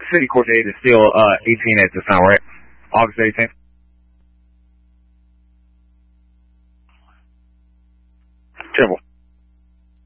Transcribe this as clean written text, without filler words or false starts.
city court date is still 18 at this time, right? August 18th. Temple.